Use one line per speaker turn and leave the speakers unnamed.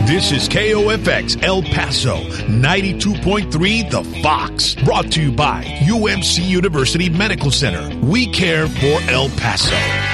This is KOFX El Paso, 92.3 The Fox. Brought to you by UMC University Medical Center. We care for El Paso.